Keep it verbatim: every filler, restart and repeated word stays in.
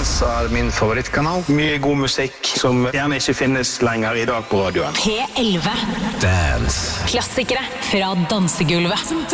Dance er min favorittkanal. Mye god musikk som gjerne ikke finnes lenger i dag på radioen. P elleve. Dance. Klassikere fra dansegulvet.